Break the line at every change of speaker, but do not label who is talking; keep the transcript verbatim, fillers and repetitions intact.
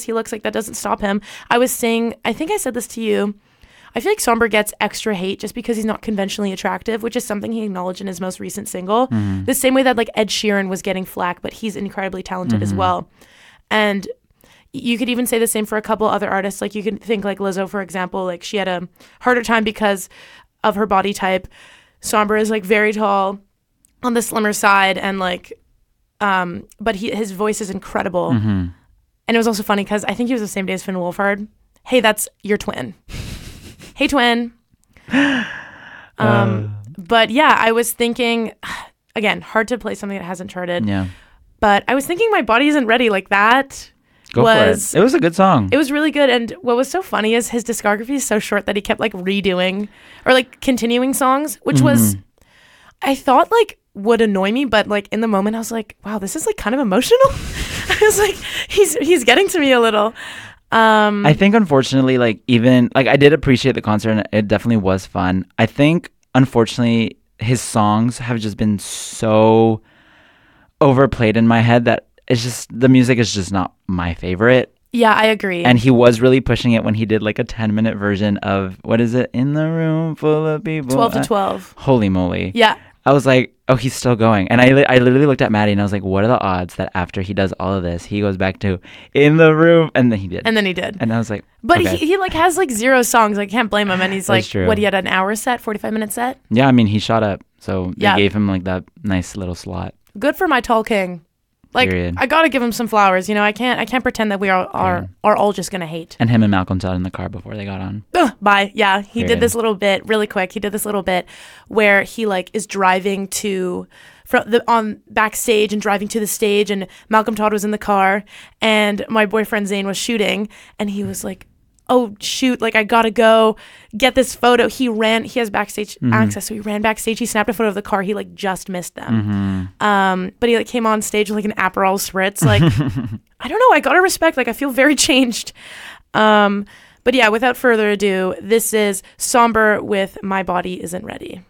he looks like, that doesn't stop him. I was saying, I think I said this to you. I feel like Somber gets extra hate just because he's not conventionally attractive, which is something he acknowledged in his most recent single. Mm-hmm. The same way that like Ed Sheeran was getting flack, but he's incredibly talented mm-hmm. as well. And you could even say the same for a couple other artists. Like you can think like Lizzo, for example, like she had a harder time because of her body type. Somber is like very tall on the slimmer side, and like, um, but he his voice is incredible. Mm-hmm. And it was also funny because I think he was the same day as Finn Wolfhard. Hey, that's your twin. Hey, twin. Um, uh. But yeah, I was thinking, again, hard to play something that hasn't charted.
Yeah.
But I was thinking My Body Isn't Ready, like that.
Go was, for it. It was a good song.
It was really good. And what was so funny is his discography is so short that he kept like redoing or like continuing songs, which mm-hmm. was, I thought like would annoy me. But like in the moment, I was like, wow, this is like kind of emotional. I was like, he's he's getting to me a little. Um,
I think, unfortunately, like even like I did appreciate the concert and it definitely was fun. I think, unfortunately, his songs have just been so overplayed in my head that it's just the music is just not my favorite.
Yeah, I agree.
And he was really pushing it when he did like a ten minute version of what is it? In the Room Full of People.
twelve to twelve.
Uh, holy moly.
Yeah.
I was like, oh, he's still going. And I, li- I literally looked at Maddie and I was like, what are the odds that after he does all of this, he goes back to In the Room? And then he did.
And then he did.
And I was like,
but
okay.
he, he like has like zero songs. I can't blame him. And he's like,
true.
what, he had an hour set, forty-five minute set?
Yeah, I mean, he shot up. So they
yeah.
gave him like that nice little slot.
Good for my tall king. Like, Period. I gotta give him some flowers. You know, I can't I can't pretend that we are are, yeah. are all just gonna hate.
And him and Malcolm sat in the car before they got on.
Ugh, bye. Yeah, he
Period.
did this little bit really quick. He did this little bit where he like is driving to from the on backstage and driving to the stage, and Malcolm Todd was in the car, and my boyfriend Zane was shooting, and he was like, oh shoot, like I gotta go get this photo. He ran, he has backstage mm-hmm. access, so he ran backstage, he snapped a photo of the car, he like just missed them. Mm-hmm. Um, but he like came on stage with like an Aperol Spritz, like, I don't know, I gotta respect, like I feel very changed. Um, but yeah, without further ado, this is Somber with My Body Isn't Ready.